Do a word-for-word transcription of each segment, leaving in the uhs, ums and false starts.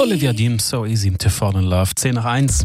Olivia Dean, So Easy to Fall in Love. zehn nach eins.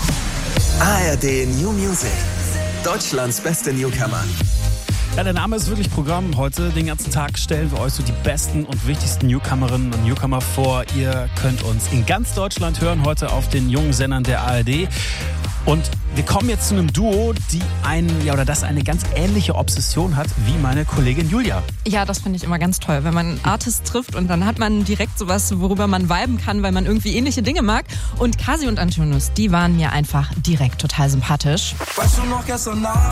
A R D New Music. Deutschlands beste Newcomer. Ja, der Name ist wirklich Programm. Heute den ganzen Tag stellen wir euch so die besten und wichtigsten Newcomerinnen und Newcomer vor. Ihr könnt uns in ganz Deutschland hören, heute auf den jungen Sendern der A R D. Und wir kommen jetzt zu einem Duo, die einen, ja, oder das eine ganz ähnliche Obsession hat wie meine Kollegin Julia. Ja, das finde ich immer ganz toll, wenn man einen Artist trifft und dann hat man direkt sowas, worüber man viben kann, weil man irgendwie ähnliche Dinge mag. Und Kasi und Antonius, die waren mir einfach direkt total sympathisch. Weißt du noch gestern Nacht?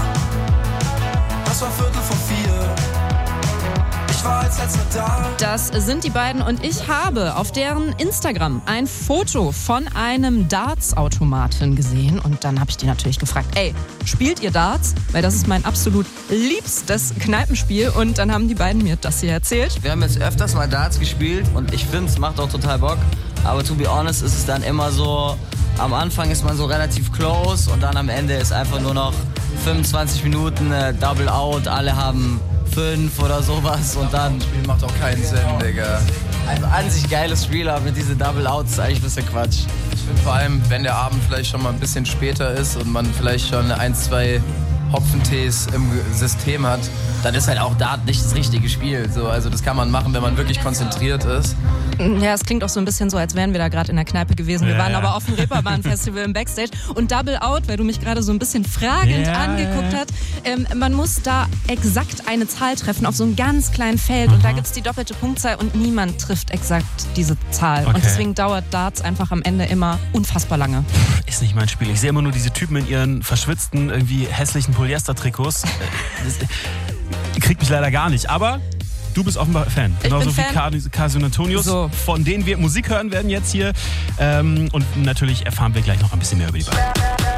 Das war Viertel vor vier. Ich war als letzter da. Das sind die beiden und ich habe auf deren Instagram ein Foto von einem Darts-Automaten gesehen. Und dann habe ich die natürlich gefragt, ey, spielt ihr Darts? Weil das ist mein absolut liebstes Kneipenspiel. Und dann haben die beiden mir das hier erzählt. Wir haben jetzt öfters mal Darts gespielt und ich finde, es macht auch total Bock. Aber to be honest ist es dann immer so, am Anfang ist man so relativ close und dann am Ende ist einfach nur noch fünfundzwanzig Minuten äh, Double Out, alle haben fünf oder sowas und dann... Das Spiel macht auch keinen Sinn, Digga. Also an sich geiles Spiel, aber mit diesen Double Outs ist eigentlich ein bisschen Quatsch. Ich finde vor allem, wenn der Abend vielleicht schon mal ein bisschen später ist und man vielleicht schon ein, zwei Hopfentees im System hat, dann ist halt auch Dart nicht das richtige Spiel. So, also das kann man machen, wenn man wirklich konzentriert ist. Ja, es klingt auch so ein bisschen so, als wären wir da gerade in der Kneipe gewesen. Wir Ja, waren ja. aber auf dem Reeperbahn-Festival im Backstage. Und Double Out, weil du mich gerade so ein bisschen fragend Ja, angeguckt ja. hast. Ähm, man muss da exakt eine Zahl treffen auf so einem ganz kleinen Feld. Und da gibt es die doppelte Punktzahl und niemand trifft exakt diese Zahl. Okay. Und deswegen dauert Darts einfach am Ende immer unfassbar lange. Ist nicht mein Spiel. Ich sehe immer nur diese Typen in ihren verschwitzten, irgendwie hässlichen Polyester-Trikots. Das kriegt mich leider gar nicht. Aber du bist offenbar Fan. Ich Genauso bin wie Fan. Kasi und Antonius, So. von denen wir Musik hören werden jetzt hier. Ähm, und natürlich erfahren wir gleich noch ein bisschen mehr über die beiden.